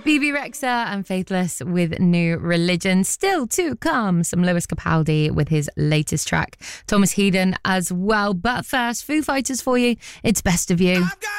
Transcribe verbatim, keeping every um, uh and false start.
Bebe Rexha and Faithless with New Religion. Still to come, some Lewis Capaldi with his latest track. Thomas Hedon as well. But first, Foo Fighters for you. It's Best of You. I've got